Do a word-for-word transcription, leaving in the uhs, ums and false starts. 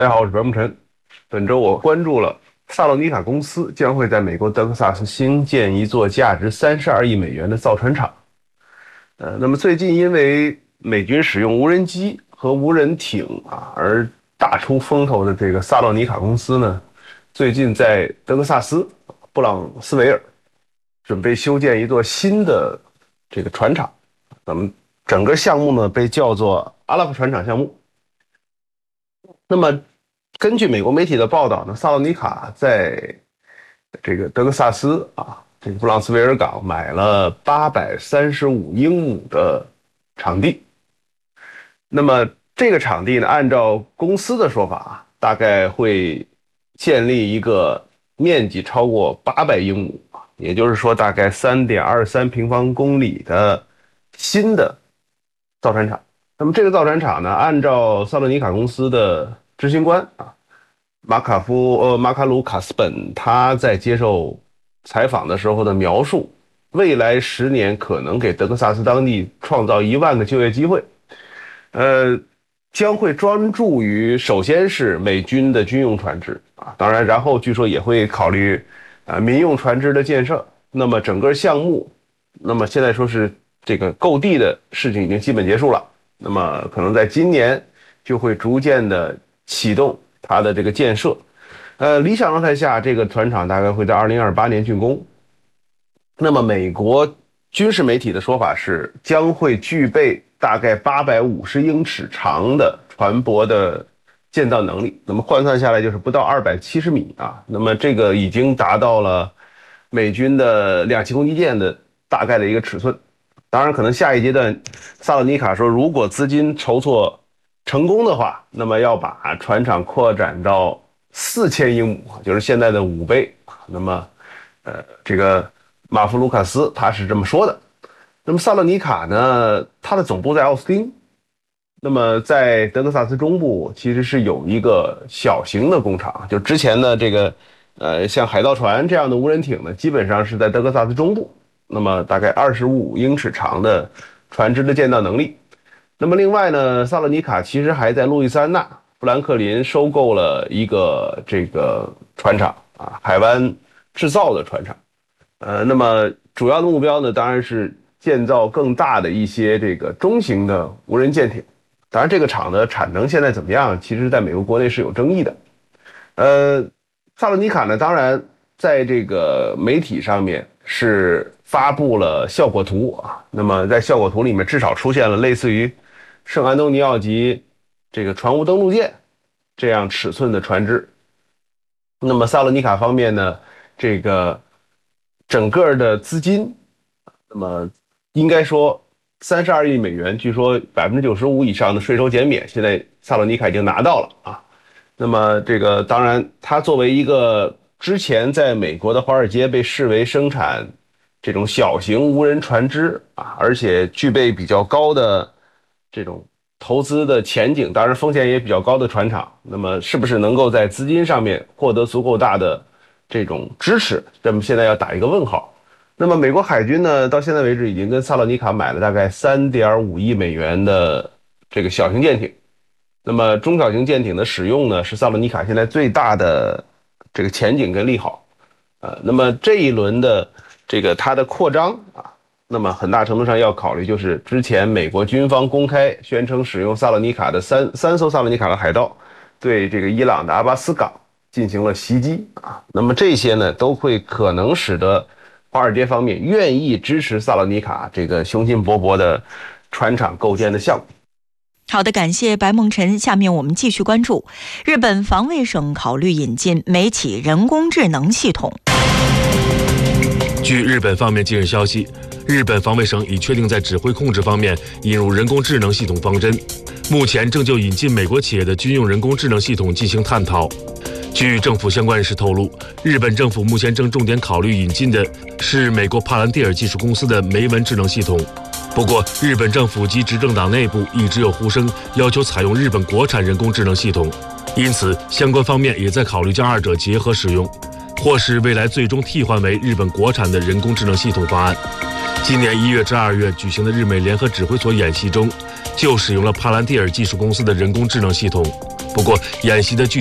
大家好，我是白木晨。本周我关注了萨洛尼卡公司将会在美国德克萨斯新建一座价值三十二亿美元的造船厂。呃，那么最近因为美军使用无人机和无人艇啊而大出风头的这个萨洛尼卡公司呢，最近在德克萨斯布朗斯维尔准备修建一座新的这个船厂。那么整个项目呢被叫做阿拉伯船厂项目。那么根据美国媒体的报道呢，萨洛尼卡在这个德克萨斯啊，这个布朗斯维尔港买了八百三十五英亩的场地。那么这个场地呢，按照公司的说法啊，大概会建立一个面积超过八百英亩，也就是说大概 三点二三平方公里的新的造船厂。那么这个造船厂呢，按照萨洛尼卡公司的执行官啊，马卡夫呃马卡鲁卡斯本他在接受采访的时候的描述，未来十年可能给德克萨斯当地创造一万个就业机会，呃，将会专注于首先是美军的军用船只啊，当然，然后据说也会考虑啊、呃、民用船只的建设。那么整个项目，那么现在说是这个购地的事情已经基本结束了，那么可能在今年就会逐渐的启动它的这个建设。呃，理想状态下，这个船厂大概会在二零二八年竣工。那么美国军事媒体的说法是，将会具备大概八百五十英尺长的船舶的建造能力，那么换算下来就是不到二百七十米啊。那么这个已经达到了美军的两栖攻击舰的大概的一个尺寸。当然，可能下一阶段，萨洛尼卡说，如果资金筹措成功的话，那么要把船厂扩展到四千英亩，就是现在的五倍。那么，呃，这个马夫卢卡斯他是这么说的。那么萨洛尼卡呢，它的总部在奥斯汀。那么在德克萨斯中部其实是有一个小型的工厂，就之前的这个呃像海盗船这样的无人艇呢，基本上是在德克萨斯中部。那么大概二十五英尺长的船只的建造能力。那么另外呢，萨洛尼卡其实还在路易斯安那富兰克林收购了一个这个船厂啊，海湾制造的船厂。呃，那么主要的目标呢，当然是建造更大的一些这个中型的无人舰艇。当然，这个厂的产能现在怎么样，其实在美国国内是有争议的。呃，萨洛尼卡呢，当然在这个媒体上面是发布了效果图啊。那么在效果图里面，至少出现了类似于圣安东尼奥级这个船坞登陆舰这样尺寸的船只。那么萨洛尼卡方面呢，这个整个的资金，那么应该说三十二亿美元，据说百分之九十五以上的税收减免，现在萨洛尼卡已经拿到了啊。那么这个当然，它作为一个之前在美国的华尔街被视为生产这种小型无人船只啊，而且具备比较高的这种投资的前景，当然风险也比较高的船厂，那么是不是能够在资金上面获得足够大的这种支持，那么现在要打一个问号。那么美国海军呢，到现在为止已经跟萨洛尼卡买了大概 三点五亿美元的这个小型舰艇。那么中小型舰艇的使用呢，是萨洛尼卡现在最大的这个前景跟利好。呃，那么这一轮的这个它的扩张啊，那么很大程度上要考虑就是之前美国军方公开宣称使用萨洛尼卡的三三艘萨洛尼卡的海盗对这个伊朗的阿巴斯港进行了袭击啊。那么这些呢，都会可能使得华尔街方面愿意支持萨洛尼卡这个雄心勃勃的船厂构建的项目。 好的，感谢白梦辰。下面我们继续关注日本防卫省考虑引进美企人工智能系统。 据日本方面近日消息，日本防卫省已确定在指挥控制方面引入人工智能系统方针，目前正就引进美国企业的军用人工智能系统进行探讨。据政府相关人士透露，日本政府目前正重点考虑引进的是美国帕兰蒂尔技术公司的梅文智能系统。不过，日本政府及执政党内部一直有呼声要求采用日本国产人工智能系统，因此相关方面也在考虑将二者结合使用，或是未来最终替换为日本国产的人工智能系统方案。今年一月至二月举行的日美联合指挥所演习中，就使用了帕兰蒂尔技术公司的人工智能系统。 不过，演习的具